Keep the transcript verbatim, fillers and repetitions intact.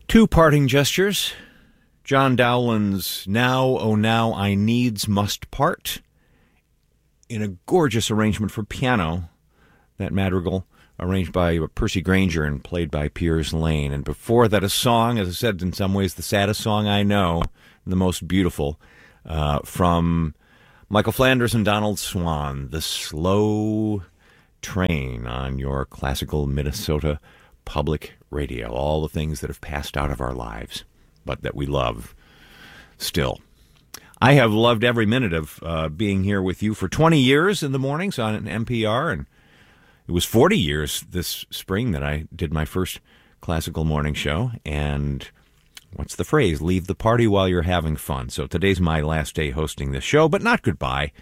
Two parting gestures. John Dowland's Now, Oh Now, I Needs Must Part, in a gorgeous arrangement for piano, that madrigal, arranged by Percy Grainger and played by Piers Lane. And before that, a song, as I said, in some ways the saddest song I know, the most beautiful, uh, from Michael Flanders and Donald Swann, The Slow Train, on your classical Minnesota public radio. All the things that have passed out of our lives, but that we love still. I have loved every minute of uh, being here with you for twenty years in the mornings on N P R, and it was forty years this spring that I did my first classical morning show, and what's the phrase? Leave the party while you're having fun. So today's my last day hosting this show, but not goodbye.